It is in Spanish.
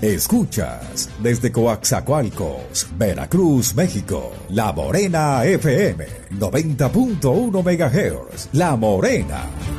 Escuchas desde Coaxacualcos, Veracruz, México, La Morena FM, 90.1 MHz, La Morena.